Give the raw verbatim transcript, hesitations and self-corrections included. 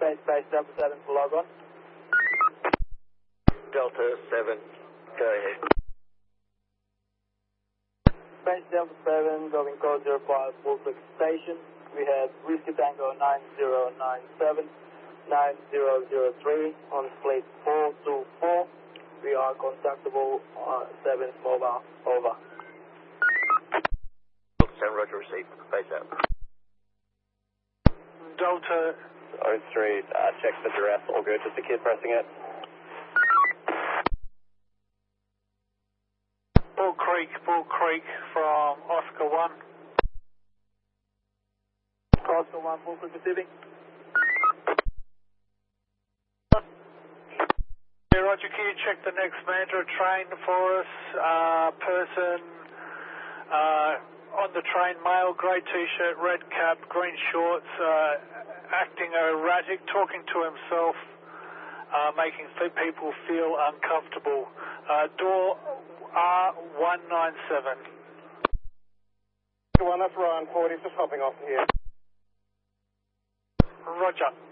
Space Space Delta seven to log on. Delta seven, go ahead. Space Delta seven, going code zero five, Bullclick Station. We have Whiskey Tango nine zero nine seven, nine zero zero three on fleet four two four. We are contactable on seventh mobile, over. Delta seven, roger, received, face out. Delta oh three, uh, check the duress, all good, just a kid pressing it. Bull Creek, Bull Creek from Oscar one. Oscar one, Bullclick receiving. Yeah, Roger, can you check the next Mandurah train for us? Uh, person uh, on the train, male, grey t-shirt, red cap, green shorts, uh, acting erratic, talking to himself, uh, making people feel uncomfortable. Uh, door R one nine seven. One, that's Ryan forty, just hopping off here. Roger.